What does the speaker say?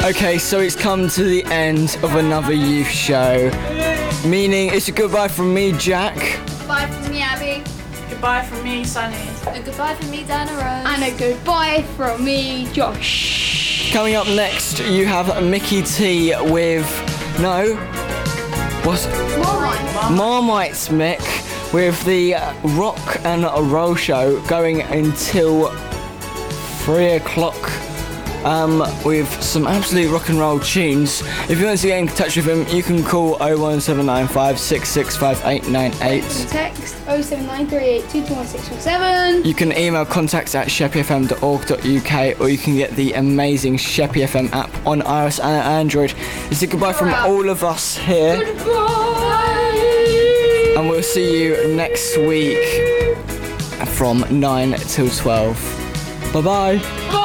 Okay, so it's come to the end of another youth show. Meaning it's a goodbye from me, Jack. Goodbye from me, Abby. Goodbye from me, Sunny. A goodbye from me, Dana Rose. And a goodbye from me, Josh. Coming up next, you have Mickey T with... No. What's... Marmite's Mick with the Rock and Roll Show going until 3 o'clock. With some absolute rock and roll tunes. If you want to get in touch with him, you can call 01795 665 898. Text 07938221647. You can email contacts@sheppyfm.org.uk, or you can get the amazing Sheppy FM app on iOS and Android. It's a goodbye from all of us here. Goodbye. And we'll see you next week from 9 till 12. Bye-bye. Bye.